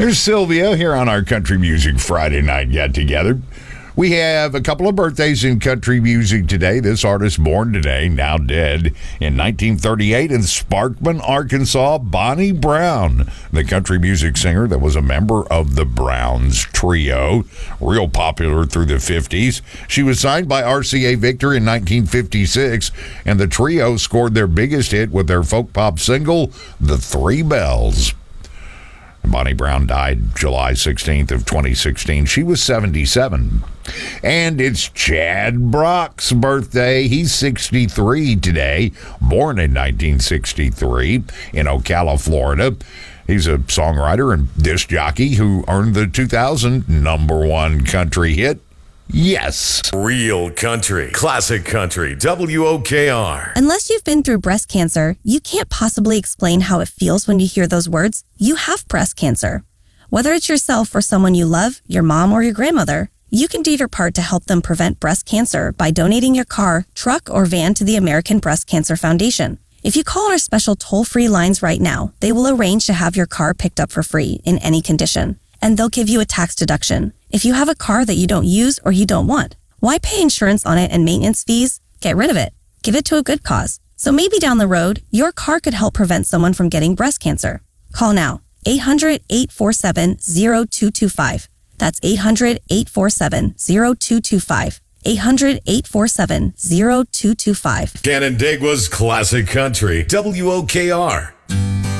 There's Sylvia here on our Country Music Friday night get-together. We have a couple of birthdays in country music today. This artist born today, now dead, in 1938 in Sparkman, Arkansas, Bonnie Brown, the country music singer that was a member of the Browns Trio, real popular through the 50s. She was signed by RCA Victor in 1956, and the trio scored their biggest hit with their folk pop single, The Three Bells. Bonnie Brown died July 16th of 2016. She was 77. And it's Chad Brock's birthday. He's 63 today, born in 1963 in Ocala, Florida. He's a songwriter and disc jockey who earned the 2000 number one country hit, Yes. Real country, classic country, WOKR. Unless you've been through breast cancer, you can't possibly explain how it feels when you hear those words. You have breast cancer. Whether it's yourself or someone you love, your mom or your grandmother, you can do your part to help them prevent breast cancer by donating your car, truck, or van to the American Breast Cancer Foundation. If you call our special toll-free lines right now, they will arrange to have your car picked up for free in any condition, and they'll give you a tax deduction. If you have a car that you don't use or you don't want, why pay insurance on it and maintenance fees? Get rid of it. Give it to a good cause. So maybe down the road, your car could help prevent someone from getting breast cancer. Call now. 800-847-0225. That's 800-847-0225. 800-847-0225. Canandaigua's classic country, WOKR.